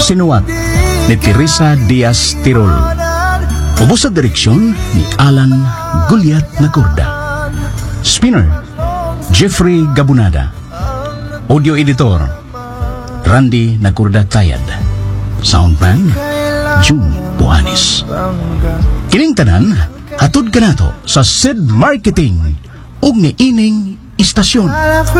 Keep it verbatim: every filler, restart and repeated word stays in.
Sinuwat ni Teresa Diaz Tirol. Ubos sa direksyon ni Alan Gulyat Nagurda. Spinner, Jeffrey Gabunada. Audio editor, Randy Nagurda Tayad. Soundman, June Buanis. Kining tanan, hatod ka nato sa S I D Marketing ug ni ining istasyon.